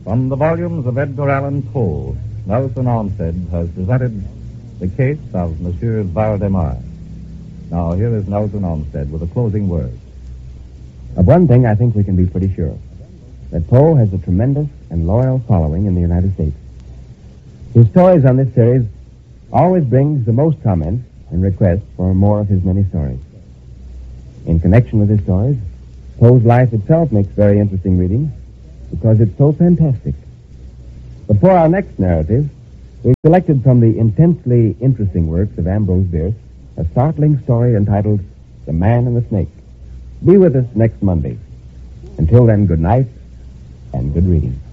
From the volumes of Edgar Allan Poe, Nelson Olmsted has presented The Case of Monsieur Valdemar. Now, here is Nelson Olmsted with a closing word. Of one thing I think we can be pretty sure, that Poe has a tremendous and loyal following in the United States. His stories on this series always brings the most comments and requests for more of his many stories. In connection with his stories, Poe's life itself makes very interesting reading because it's so fantastic. But for our next narrative, we've selected from the intensely interesting works of Ambrose Bierce a startling story entitled The Man and the Snake. Be with us next Monday. Until then, good night and good reading.